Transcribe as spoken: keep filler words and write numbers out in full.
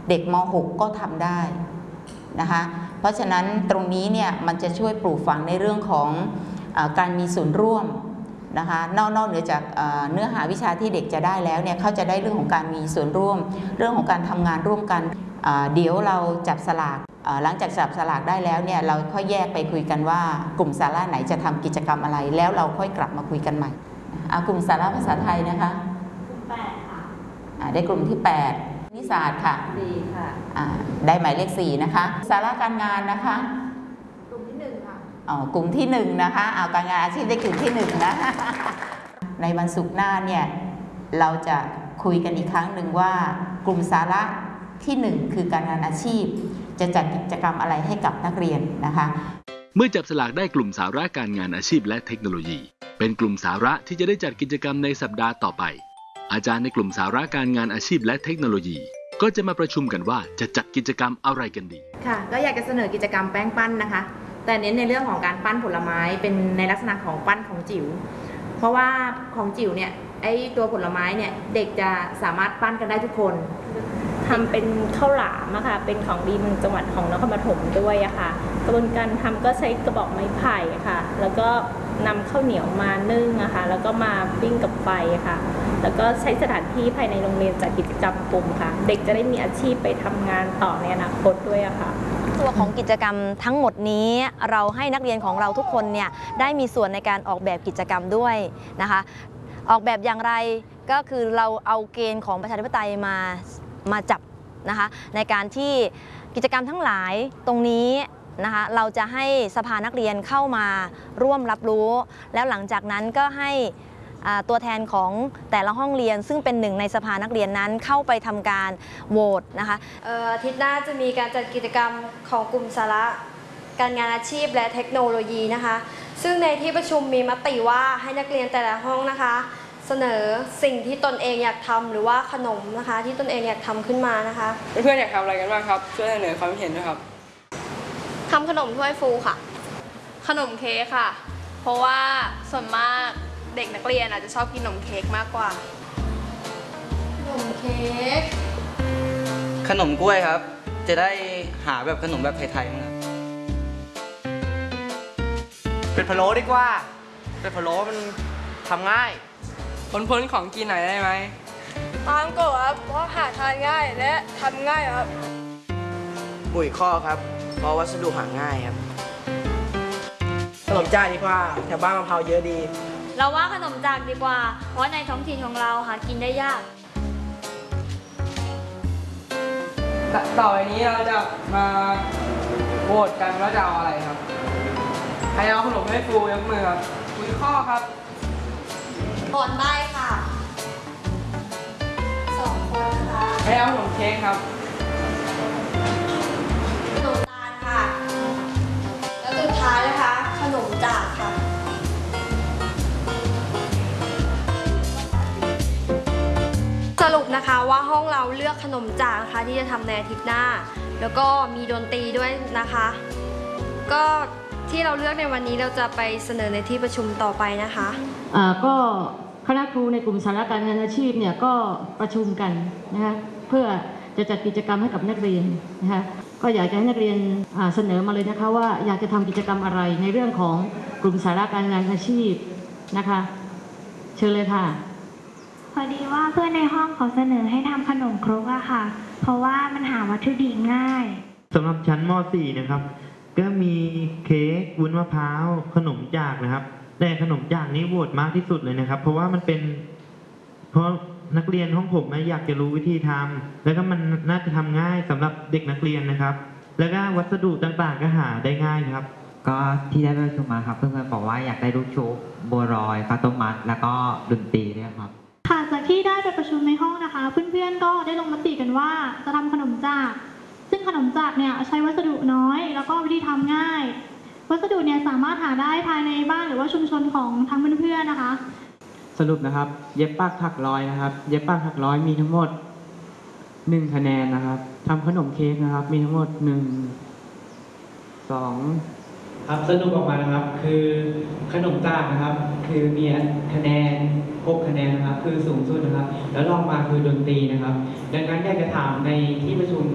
เด็กม หก ก็ทำได้นะคะเพราะฉะนั้นตรงนี้เนี่ยมันจะช่วยปลูกฝังในเรื่องของเอ่อการมีส่วนร่วมนะคะนอกนอกเหนือจากเอ่อเนื้อหาวิชาที่เด็กจะได้แล้วเนี่ยเขาจะได้เรื่องของการมีส่วนร่วมเรื่องของการทำงานร่วมกันเอ่อเดี๋ยวเราจับสลากหลังจากจับสลากได้แล้วเนี่ยเราค่อยแยกไปคุยกันว่ากลุ่มสาระไหนจะทำกิจกรรมอะไรแล้วเราค่อยกลับมาคุยกันใหม่กลุ่มสาระภาษาไทยนะคะกลุ่มแปดค่ะได้กลุ่มที่แปดนิสาสค่ะสี่ค่ะได้หมายเลขสี่นะคะสาระการงานนะคะกลุ่มที่หนึ่งค่ะอ๋อกลุ่มที่หนึ่งนะคะเอาการงานอาชีพได้กลุ่มที่หนึ่งนะในวันศุกร์หน้าเนี่ยเราจะคุยกันอีกครั้งหนึ่งว่ากลุ่มสาระที่หนึ่งคือการงานอาชีพจะจัดกิจกรรมอะไรให้กับนักเรียนนะคะเมื่อจับสลากได้กลุ่มสาระการงานอาชีพและเทคโนโลยีเป็นกลุ่มสาระที่จะได้จัดกิจกรรมในสัปดาห์ต่อไปอาจารย์ในกลุ่มสาระการงานอาชีพและเทคโนโลยีก็จะมาประชุมกันว่าจะจัดกิจกรรมอะไรกันดีค่ะก็อยากจะเสนอกิจกรรมแป้งปั้นนะคะแต่เน้นในเรื่องของการปั้นผลไม้เป็นในลักษณะของปั้นของจิ๋วเพราะว่าของจิ๋วเนี่ยไอตัวผลไม้เนี่ยเด็กจะสามารถปั้นกันได้ทุกคนทำเป็นข้าวหลามอะค่ะเป็นของดีเมืองจังหวัดของนครปฐมด้วยอะค่ะกระบวนการทำก็ใช้กระบอกไม้ไผ่ค่ะแล้วก็นำข้าวเหนียวมานึ่งอะค่ะแล้วก็มาปิ้งกับไฟค่ะแล้วก็ใช้สถานที่ภายในโรงเรียนจัดกิจกรรมกลุ่มค่ะเด็กจะได้มีอาชีพไปทำงานต่อในอนาคตด้วยอะค่ะตัวของกิจกรรมทั้งหมดนี้เราให้นักเรียนของเราทุกคนเนี่ยได้มีส่วนในการออกแบบกิจกรรมด้วยนะคะออกแบบอย่างไรก็คือเราเอาเกณฑ์ของประชาธิปไตยมามาจับนะคะในการที่กิจกรรมทั้งหลายตรงนี้นะคะเราจะให้สภานักเรียนเข้ามาร่วมรับรู้แล้วหลังจากนั้นก็ให้ตัวแทนของแต่ละห้องเรียนซึ่งเป็นหนึ่งในสภานักเรียนนั้นเข้าไปทำการโหวตนะคะอาทิตย์หน้าจะมีการจัดกิจกรรมของกลุ่มสาระการงานอาชีพและเทคโนโลยีนะคะซึ่งในที่ประชุมมีมติว่าให้นักเรียนแต่ละห้องนะคะเสนอสิ่งที่ตนเองอยากทำหรือว่าขนมนะคะที่ตนเองอยากทำขึ้นมานะคะเพื่อนๆอยากทำอะไรกันบ้างครับช่วยเสนอความเห็นด้วยครับทำขนมถ้วยฟูค่ะขนมเค้กค่ะเพราะว่าส่วนมากเด็กนักเรียนอาจจะชอบกินขนมเค้กมากกว่าขนมเค้กขนมกล้วยครับจะได้หาแบบขนมแบบไทยๆมั้งครับเป็นพะโล้ดีกว่าเป็นพะโล้มันทำง่ายพ้นๆของกินหน่อยได้ไหมปาล์มโกะครับเพราะหาทานง่ายและทำง่ายครับปุ๋ยข้อครับเพราะวัสดุหาง่ายครับขนมจากดีกว่าแถวบ้านมะพร้าวเยอะดีเราว่าขนมจากดีกว่าเพราะในท้องถิ่นของเราหากินได้ยากต่อไปนี้เราจะมาโหวตกันว่าจะเอาอะไรครับใครเอาขนมให้ฟูยกมือครับปุ๋ยข้อครับก่อนได้ค่ะสองคนนะคะให้เอาขนมเค้กครับขนมตาลค่ะแล้วสุดท้ายนะคะขนมจากค่ะสรุปนะคะว่าห้องเราเลือกขนมจากนะคะที่จะทำในอาทิตย์หน้าแล้วก็มีดนตรีด้วยนะคะก็ที่เราเลือกในวันนี้เราจะไปเสนอในที่ประชุมต่อไปนะคะอ่าก็คณะครูในกลุ่มสาระการงานอาชีพเนี่ยก็ประชุมกันนะคะเพื่อจะจัดกิจกรรมให้กับนักเรียนนะคะก็อยากจะให้นักเรียนเสนอมาเลยนะคะว่าอยากจะทำกิจกรรมอะไรในเรื่องของกลุ่มสาระการงานอาชีพนะคะเชิญเลยค่ะพอดีว่าเพื่อนในห้องเขาเสนอให้ทำขนมครกอะค่ะเพราะว่ามันหาวัตถุดิบง่ายสำหรับชั้นม .สี่ นะครับก็มีเค้กวุ้นมะพร้าวขนมจากนะครับแต่ขนมจากนี้โหวตมากที่สุดเลยนะครับเพราะว่ามันเป็นเพราะนักเรียนห้องผมอยากจะรู้วิธีทำแล้วก็มันน่าจะทำง่ายสำหรับเด็กนักเรียนนะครับแล้วก็วัสดุต่างๆก็หาได้ง่ายครับก็ที่ได้ประชุมมาครับเพื่อนๆบอกว่าอยากได้ลูกชุบบัวลอยข้าวต้มมัดแล้วก็ดนตรีด้วยครับค่ะจากที่ได้ไปประชุมในห้องนะคะเพื่อนๆก็ได้ลงมติกันว่าจะทำขนมจากซึ่งขนมจากเนี่ยใช้วัสดุน้อยแล้วก็วิธีทำง่ายวัสดุเนี่ยสามารถหาได้ภายในบ้านหรือว่าชุมชนของทั้งเพื่อนๆนะคะสรุปนะครับเย็บปักถักร้อยนะครับเย็บปักถักร้อยมีทั้งหมดหนึ่งคะแนนนะครับทำขนมเค้กนะครับมีทั้งหมดหนึ่งสองครับสรุปออกมานะครับคือขนมจากนะครับคือมีคะแนนหกคะแนนนะครับคือสูงสุดนะครับแล้วรองมาคือดนตรีนะครับดังนั้นอยากจะถามในที่ประชุม